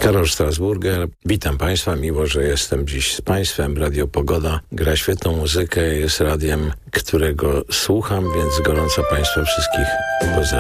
Karol Strasburger, witam Państwa, miło, że jestem dziś z Państwem. Radio Pogoda gra świetną muzykę, jest radiem, którego słucham, więc gorąco Państwa wszystkich pozdrawiam.